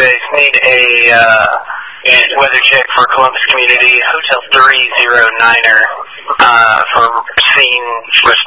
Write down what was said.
base. Need a weather check for Columbus Community, Hotel 309er, for scene